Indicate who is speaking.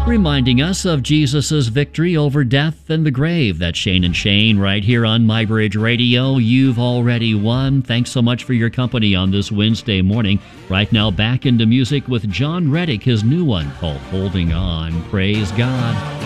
Speaker 1: Reminding us of Jesus' victory over death and the grave. That's Shane and Shane right here on MyBridge Radio. You've already won. Thanks so much for your company on this Wednesday morning. Right now, back into music with John Reddick, his new one called Holding On. Praise God.